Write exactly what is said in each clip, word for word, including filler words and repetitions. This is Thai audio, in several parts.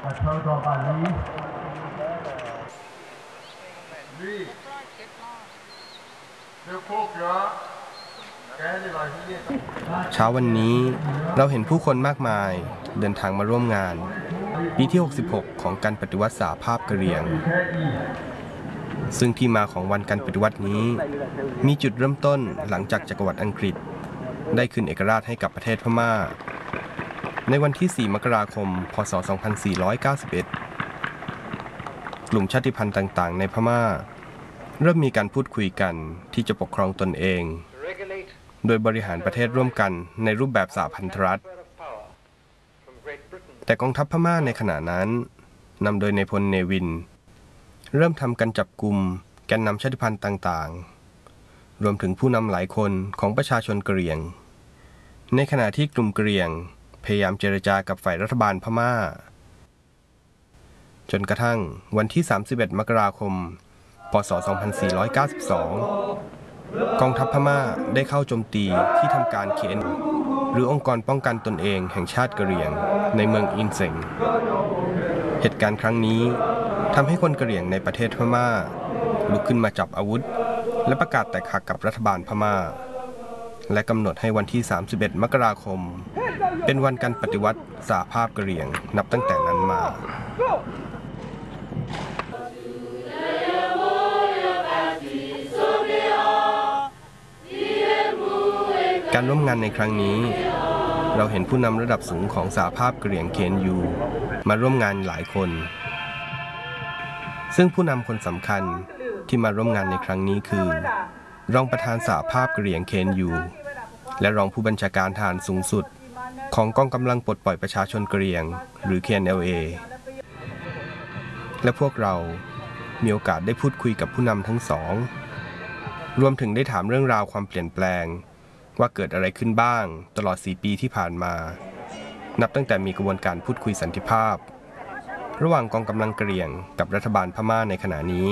เช้าวันนี้เราเห็นผู้คนมากมายเดินทางมาร่วมงานปีที่หกสิบหกของการปฏิวัติสหภาพกะเหรี่ยงซึ่งที่มาของวันการปฏิวัตินี้มีจุดเริ่มต้นหลังจากจักรวรรดิอังกฤษได้คืนเอกราชให้กับประเทศพม่าในวันที่สี่มกราคมพ.ศ. สองพันสี่ร้อยเก้าสิบเอ็ดกลุ่มชาติพันธุ์ต่างๆในพม่าเริ่มมีการพูดคุยกันที่จะปกครองตนเองโดยบริหารประเทศร่วมกันในรูปแบบสหพันธรัฐแต่กองทัพพม่าในขณะนั้นนำโดยนายพลเนวินเริ่มทำการจับกุมแกนนำชาติพันธุ์ต่างๆรวมถึงผู้นำหลายคนของประชาชนกะเหรี่ยงในขณะที่กลุ่มกะเหรี่ยงพยายามเจรจากับฝ่ายรัฐบาลพม่าจนกระทั่งวันที่สามสิบเอ็ดมกราคมพ.ศ. สองพันสี่ร้อยเก้าสิบสองกองทัพพม่าได้เข้าโจมตีที่ทำการเคนหรือองค์กรป้องกันตนเองแห่งชาติกะเหรี่ยงในเมืองอินเซงเหตุการณ์ครั้งนี้ทำให้คนกะเหรี่ยงในประเทศพม่าลุกขึ้นมาจับอาวุธและประกาศแตกหักกับรัฐบาลพม่าและกำหนดให้วันที่สามสิบเอ็ดมกราคมเป็นวันการปฏิวัติสหภาพกะเหรี่ยงนับตั้งแต่นั้นมาการร่วมงานในครั้งนี้เราเห็นผู้นำระดับสูงของสหภาพกะเหรี่ยงเคนยูมาร่วมงานหลายคนซึ่งผู้นำคนสำคัญที่มาร่วมงานในครั้งนี้คือรองประธานสหภาพกะเหรี่ยงเคนยูและรองผู้บัญชาการทหารสูงสุดของกองกำลังปลดปล่อยประชาชนกะเหรี่ยงหรือ เค เอ็น แอล เอ และพวกเรามีโอกาสได้พูดคุยกับผู้นำทั้งสองรวมถึงได้ถามเรื่องราวความเปลี่ยนแปลงว่าเกิดอะไรขึ้นบ้างตลอดสี่ปีที่ผ่านมานับตั้งแต่มีกระบวนการพูดคุยสันติภาพระหว่างกองกำลังกะเหรี่ยงกับรัฐบาลพม่าในขณะนี้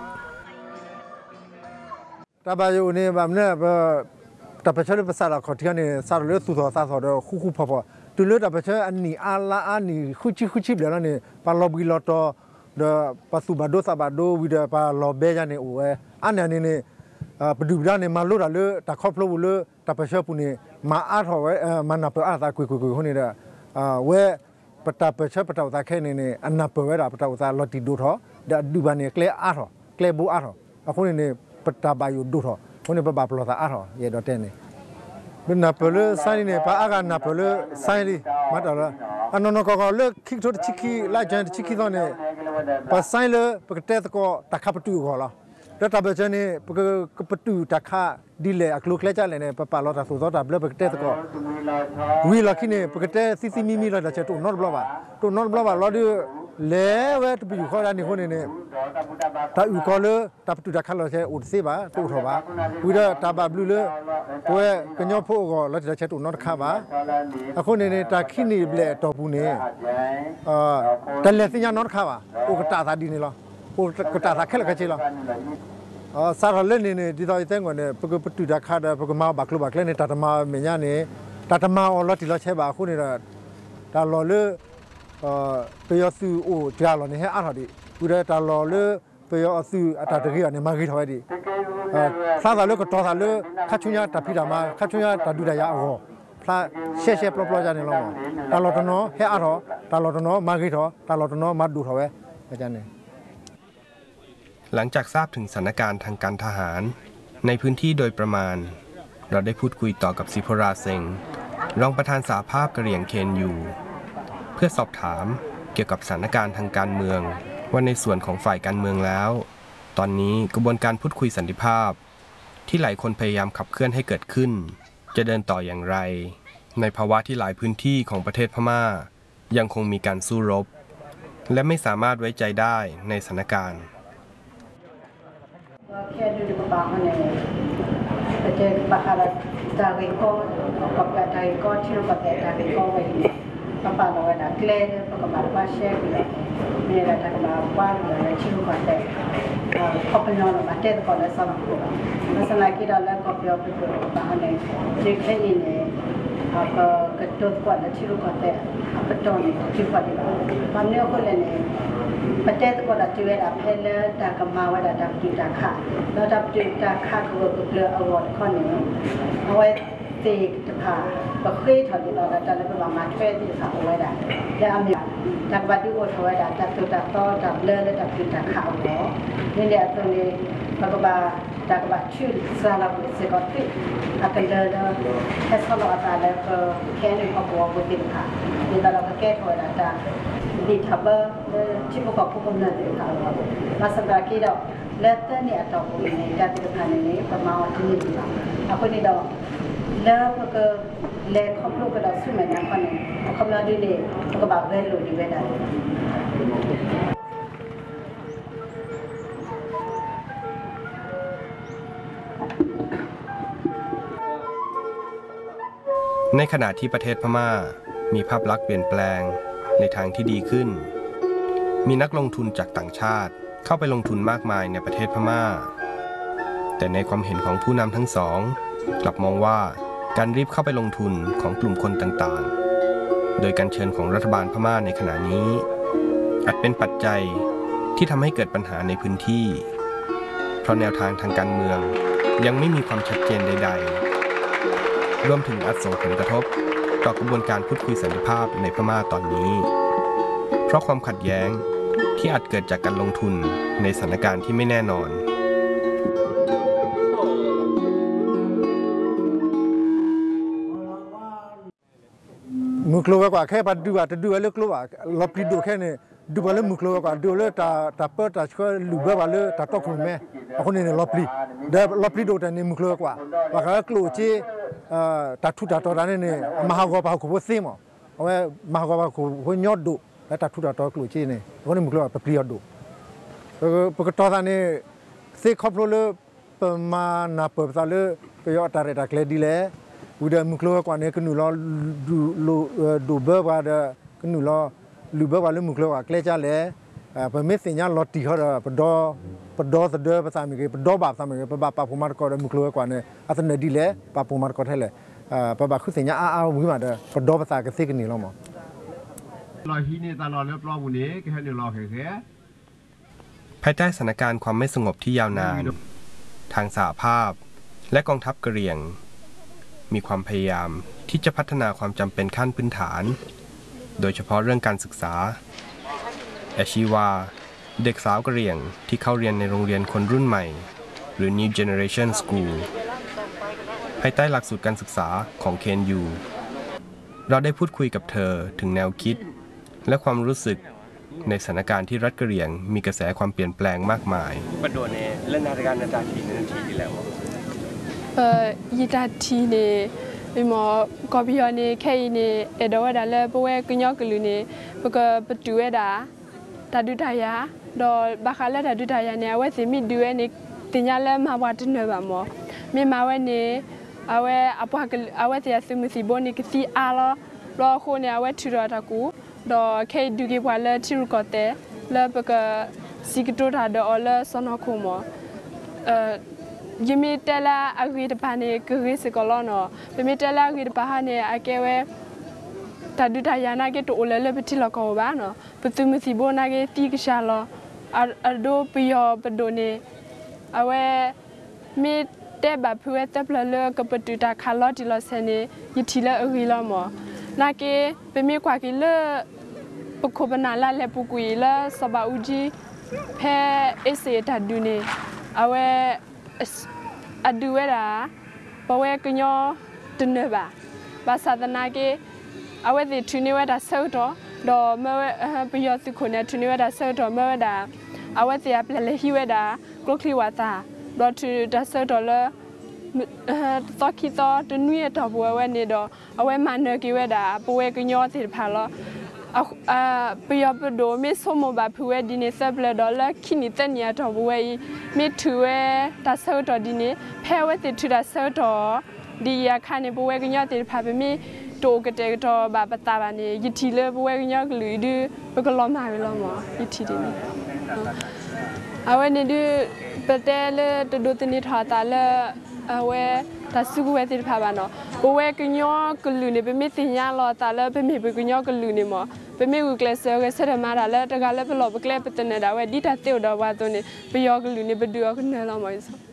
ตาบาอยู่นี่แบบเนี้ยแต่ประชาชนภาษาเราขอเที่ยวนี่สารเลือดสุดสาสอดคู่คู่พอพอตุเลือดแต่ประชาชนอันนี้อาลาอันนี้คุชิคุชิเดี๋ยวนั้นนี่ปาลบิลอตเดปัสสุบาโดซาบาโดวิดาปาลเบจานี่โอ้เออันนี้นี่ปดูด้านนี่มาลุระเลือตะครอบลูเลือตะประชาชนปุ่นนี่มาอาถอยมันนับอาตาคุยคุยคุยคนนี้เด้อเวปตาประชาปตาตาแค่นี่นี่อันนับเวลาปตาตาลอติดูท้อเดดูบานี่เคลอาถอเคลบูอาถอคนนี้ปตาบายุดูท้อคนนี้ปะบาปลอตาอาถอเยดอเตนี่เป็นนับเลือไซนี่ปะอาการนับเลือไซนี่มาตลอดอันนั้นก็ก็เลือกคิกทุกชิคีไล่จันชิคีตอนนี้ปะไซเลือปกติก็ตะขับประตูก็แล้วรัฐบาลนี่ปกติประตูตะขาดีเลยอักลุกเล่จันเลยเนี่ยปะปาลอตาสุดท้ายปกติก็วิลาคินี่ปกติซิซิมิมิเราจะตุนนอตบลาวาตุนนอตบลาวาเราดูเล่เวทไปอยู่ข้อด้านนี้คนนี้เนี่ยถ้าอยู่ข้อเลยถ้าประตูตะขาเราจะอุดซีบ้าตุทว่าวิลาตาบาบลูเลยตัวกันยอพูก็เราจะตุนนอตข้าบ้าอะคนนี้ตาคินี่เบลตอปูนี่เอ่อแต่เลสิญานอตข้าบ้าโอกตาตาดีนี่หรอโอกตาตาแค่ละกันจีหรออ๋อสารเล่นนี่ที่เราเต้นกันเนี่ยปกติจะขาดปกมาบักลุบักเล่นในตาตมาเมียนี่ตาตมาอ๋อเราที่เราใช้บาคู่นี่ละตาเราเลือเอ่อไปยอซื้อโอ้ที่เราเนี่ยให้อ่านหน่อยดิกูได้ตาเราเลือไปยอซื้อตาตะกี้เนี่ยมากี่ถอยดิเอ่อสารเลือก็ต่อสารเลือข้าชุนยาตาพิดามาข้าชุนยาตาดูได้ยาอ๋อพระเชี่ยเชี่ยปลอบปลอบจานนี่เราตาเราตโนให้อ่านหรอตาเราตโนมากี่ถอตาเราตโนมาดูถอยอาจารย์เนี่ยหลังจากทราบถึงสถานการณ์ทางการทหารในพื้นที่โดยประมาณเราได้พูดคุยต่อกับซิโพราเซงรองประธานสหภาพกะเหรี่ยงเคนยูเพื่อสอบถามเกี่ยวกับสถานการณ์ทางการเมืองว่าในส่วนของฝ่ายการเมืองแล้วตอนนี้กระบวนการพูดคุยสันติภาพที่หลายคนพยายามขับเคลื่อนให้เกิดขึ้นจะเดินต่ออย่างไรในภาวะที่หลายพื้นที่ของประเทศพม่ายังคงมีการสู้รบและไม่สามารถไว้ใจได้ในสถานการณ์แค่ดูดูบ้างเนี่ยแต่เจอบ้านอะไรตาเริโก้กับตาเริโก้ที่เรากับตาเริโก้ไว้ป้าป้าเราเนี่ยเคลื่อนปกติว่าเชฟเนี่ยเนี่ยเราทำมาบ้านเราที่เรากับแต่เขาเป็นน้องเรามาเต้นก่อนแล้วสมัครตัวมาสมัครกี่ดอลลาร์ก็เพียวไปตัวบ้านเนี่ยเด็กแค่นี้เนี่ยก็กระตัวกว่าที่รู้ก็แต่ประจอนที่กว่าดีมันเนี่ยคนเลยเนี่ยประเทศก็ได้ช่วยได้เพลเลตากมาว่าได้ดับจุดค่าแล้วดับจุดค่าก็เปลือกอวอร์ดข้อนี้เอาไว้ตีจะผ่าบางทีถอดเราจะได้เป็นมาช่วยที่ผ่าเอาไว้ได้แล้วอันนี้จากวัดที่โอทไว้ได้จากจุดต่อจากเลือดและจากจุดข่าวเนาะนี่เนี่ยตรงนี้มันก็มาจากวัดชื่อสารบุษก็ที่อาการเดินแค่สโลอัตราแล้วก็แค่ในครอบครัวบุตรค่ะนี่เราก็แก้ถอยได้จากดีทับเบอร์ที่ประกอบผู้กำเนิดเลยค่ะมาสัปดาห์ที่เราเลือดเนี่ยต่อไปในจากที่ผ่านนี้ประมาณที่นี่ค่ะเอาคนนี้เราแล้วก็เล่นครอบครัวก็เราสู้เหมือนกันคนนี้ครอบครัวดีเลยก็แบบเวลูดีเวลาในขณะที่ประเทศพม่ามีภาพลักษณ์เปลี่ยนแปลงในทางที่ดีขึ้นมีนักลงทุนจากต่างชาติเข้าไปลงทุนมากมายในประเทศพม่าแต่ในความเห็นของผู้นำทั้งสองกลับมองว่าการรีบเข้าไปลงทุนของกลุ่มคนต่างๆโดยการเชิญของรัฐบาลพม่าในขณะนี้อาจเป็นปัจจัยที่ทำให้เกิดปัญหาในพื้นที่เพราะแนวทางทางการเมืองยังไม่มีความชัดเจนใดๆรวมถึงอาจส่งผลกระทบต่อกระบวนการพูดคุยสันติภาพในพม่าตอนนี้เพราะความขัดแย้งที่อาจเกิดจากการลงทุนในสถานการณ์ที่ไม่แน่นอนมุกโลกว่าแค่ปัดดูว่าจะดูอะไรกลัวลบดูแค่นี้ดูว่าเลยมุกโลกว่าดูเลยตาตาเปิดตาช่วยลูบว่าเลยตาตอกคุณแม่คนนี้เนี่ยลบลีเดี๋ยวลบลีดูแต่เนี่ยมุกโลกว่าว่าเขากลัวที่เอ่อตาทุตาตอนั้นเนี่ยมหากรรมเขาพูดซิมั้งเอาไว้มหากรรมเขาพูดยอดดูแล้วตาทุตาตอกลัวที่เนี่ยคนนี้มุกโลกว่าเปรี้ยวดูเพราะเพราะตอนนั้นเนี่ยเสกครอบครัวเลยประมาณนับเปิดซาเลยไปยอดตาเรตาเคลดีเลยอุดมมุกโลกว่าเนี่ยก็หนูรอดูดูเบอร์ว่าเด้อก็หนูรอลูเบอร์ว่าเลยมุกโลกว่าเคลจ้าเลยอ่าพอมีสิ่งอย่างลอตตี้เขาเด้อปดอปดอสเด้อภาษาอังกฤษปดอบาภาษาอังกฤษปบาปาปูมาร์ก็มุกโลกว่าเนี่ยอัตเนี่ยดีเลยปาปูมาร์ก็เท่าเลยอ่าปบาคือสิ่งอย่างอ้าวมือมาเด้อปดอภาษาก็สิกันนี่แล้วมั้งรอที่นี่ตลอดเรียบร้อยวันนี้แค่เดี๋ยวรอแค่ภายใต้สถานการณ์ความไม่สงบที่ยาวนานทางสหภาพและกองทัพกะเหรี่ยงมีความพยายามที่จะพัฒนาความจำเป็นขั้นพื้นฐานโดยเฉพาะเรื่องการศึกษาแอชีวาเด็กสาวกะเหรี่ยงที่เข้าเรียนในโรงเรียนคนรุ่นใหม่หรือ New Generation School ภายใต้หลักสูตรการศึกษาของ เค เอ็น ยู เราได้พูดคุยกับเธอถึงแนวคิดและความรู้สึกในสถานการณ์ที่รัฐกะเหรี่ยงมีกระแสความเปลี่ยนแปลงมากมายประโดเนเล่นนาฬิกานาฬิกาทีนาทีที่แล้วเอ่อยีตาทีเนี่ยมีหมอกอบิอเนี่ยแค่เนี่ยเอดว่าดาเลปเวกยอกลุเนี่ยปกประตูเอดาตาดุทายาดอบาคาเลตาดุทายาเนี่ยว่าสิมีดูเอเนี่ยติญาเลมาวัดเนบามอมีมาเวเนี่ยเอาไว้อปะกเอาไว้ที่สมุสิบนี่ก็สิอาลรอคนเนี่ยเอาไว้ที่รอตะกูดอแค่ดูกี่วันเลยที่รู้ก็แต่แล้วปกสิกตัวทาดอเลสนอคุมเอ่อยิมิเตล่าอากิดปานีคือริสกอลอนอเป็นมิเตล่าอากิดปาฮานีอาเกเวตาดูทายานาเกตัวเลเลไปที่ละกอบานอประตูมิสิโบนาเกตีกชาลออาโดปิยอปโดเนเอาไว้มีเตบะพูเอเตปลเลกับประตูตาคาลอจิลอเซเนยิทีละอริลอมอนาเกเป็นมีกว่ากิเลปกบนาลาเลปุกุยละสบาอุจีเพเอเซตาดูเนเอาไว้อดูเวลาปะเวกญอตุนบะภาษาตนาเกเอาไว้ที่ทุนิเวดาเซอร์ดอดอเมื่อปยอสิคนเนี่ยทุนิเวดาเซอร์ดอเมื่อดาเอาไว้ที่อัปเลฮิเวดากลกลีวาตาดอทุดาเซอร์ดอเลตอคิตอตุนุยตอบัวเวนี่ดอเอาไว้มันเนกิเวดาปะเวกญอที่พาลออ่าปยอปโดมิสโมบาพูเวดินิเซเปลดอลคินิเตเนียตอบัวมิทูเวตาเซอร์ตอดินิเพเวติทูดาเซอร์ตอดียาคานิบัวกญอติพาเปมิโตกเตกตอบาปตาบานียิทีเลบัวกญอกลุยดูปกลอมาเวลอมอยิทีดิเอาไว้นี่ดูเปเตเลตดูตินิทอตาเลเอาไว้แต่สุกเวทีพาบานเนาะบเวกิญอกลือเนี่ยเป็นไม่ติญาลอแต่แล้วเป็นไม่เป็นกิญอกลือเนี่ยมั้งเป็นไม่กุกเลเซลก็เสด็จมาแล้วแต่ก็แล้วเป็นหลอกเป็นเกล็ดเป็นตัวเนี่ยดาวดิตาเตียวดาวว่าตัวเนี่ยไปยอกลือเนี่ยไปดูกันเนี่ยเราไม่สน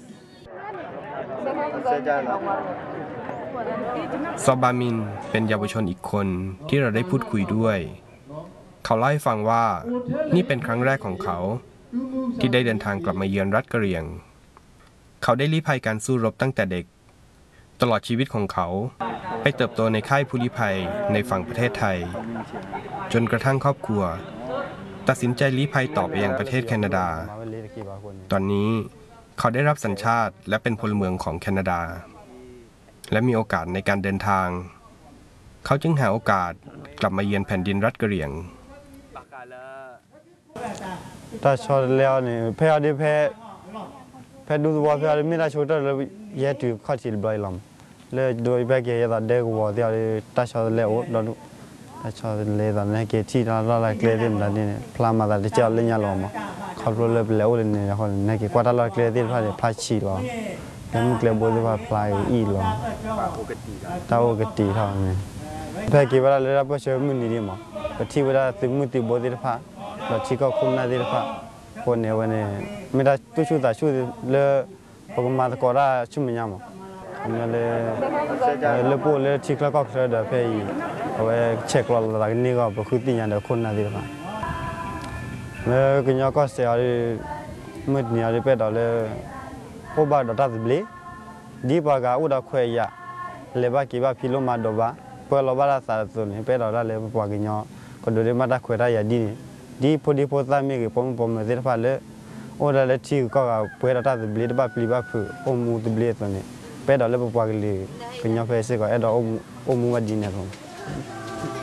ซอบามินเป็นเยาวชนอีกคนที่เราได้พูดคุยด้วยเขาเล่าให้ฟังว่านี่เป็นครั้งแรกของเขาที่ได้เดินทางกลับมาเยือนรัฐกะเหรี่ยงเขาได้ลี้ภัยการสู้รบตั้งแต่เด็กตลอดชีวิตของเขาไปเติบโตในค่ายผู้ลี้ภัยในฝั่งประเทศไทยจนกระทั่งครอบครัวตัดสินใจลี้ภัยต่อไปยังประเทศแคนาดาตอนนี้เขาได้รับสัญชาติและเป็นพลเมืองของแคนาดาและมีโอกาสในการเดินทางเขาจึงหาโอกาสกลับมาเยือนแผ่นดินรัฐกะเหรี่ยงถ้าชอบแล้วนี่เพื่อได้เพื่อเพื่อดูว่าเพื่อไม่ได้ชดแล้วแย่ถือข้อที่บ่อยลำเลยโดยแบบเกี่ยวกับเด็กว่าที่อะไรถ้าชอบแล้วเราดูถ้าชอบแล้วตอนนี้เกี่ยวที่เราเราเกลียดมันนี่พลามาแต่เจ้าเลี้ยงเรามาเขารู้เลยแล้วเลยนี่เขาเนี่ยกี่กว่าถ้าเราเกลียดที่พลาดพลาดชีเราแล้วมันเกลียดบ่อยว่าพลายอีหรอถ้าโอกาสเท่านี้เพื่อกี่ว่าเราเราไปเชื่อมันนี่มั้งก็ที่ว่าถึงมันติดบ่อยที่พลาดเราชิคก็คุ้มน่าที่พลาดคนเนี่ยวันนี้ไม่ได้ตู้ชูตาชูเลยพอมาตะกอราชุ่มไม่ยามอันนี้เลยเลยพูดเลยชิคแล้วก็เคยเดินไปเอาไว้เช็คเราหลังนี้ก็ไปคุยตีอย่างเดียวคนน่าที่พลาดแล้วก็ยังก็เสียเลยมืดเนี่ยเลยไปต่อเลยพอบาดตัดบลีดีปากาอุดาคุยยาเลยบ้ากี่บ้าพิลมาดบ้าเพื่อเราบ้าสารส่วนนี้ไปต่อได้เลยปากกินยอก็ดูได้มาได้คุยได้ยาดีดีพอดีพอตามีกี่ผมผมไม่ได้ฟังเลยโอ้ได้เลยที่ก็เพื่อตัดบลีบ้าพลีบ้าคือโอมูตบลีตัวนี้ไปต่อเลยปากกินเลยกินยาเฟสก็เอ็ดอโอมูว่าดีเนี่ยผม